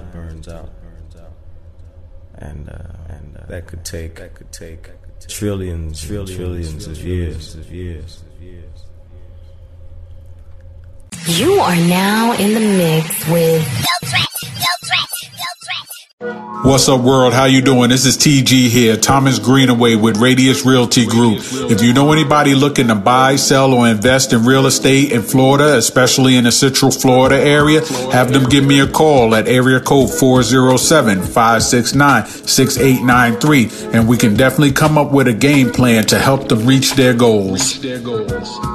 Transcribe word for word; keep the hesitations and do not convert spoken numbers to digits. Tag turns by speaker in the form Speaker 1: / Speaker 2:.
Speaker 1: out, burns out, burns out, and uh, and uh, that could take that could take trillions, trillions, trillions of years, of years, of years.
Speaker 2: You are now in the mix with
Speaker 3: Yo Threat, Yo Threat, Yo Threat.
Speaker 4: What's up, world? How you doing? This is T G here, Thomas Greenaway with Radius Realty Group. If you know anybody looking to buy, sell, or invest in real estate in Florida, especially in the Central Florida area, have them give me a call at area code four oh seven, five six nine, six eight nine three, and we can definitely come up with a game plan to help them reach their goals.